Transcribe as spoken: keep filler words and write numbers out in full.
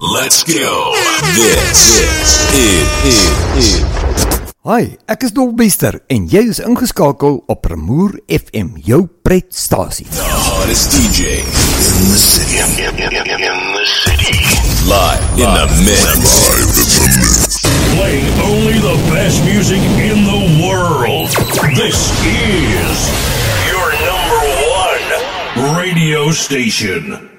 Let's go. This, this is, is, is. Hi, ek is Dolbester en jy is ingeskakel op Remoer F M, jou pretstasie. The hottest D J in the city. In, in, in, in the city. Live in the mix. Live in the mix. Playing only the best music in the world. This is your number one radio station.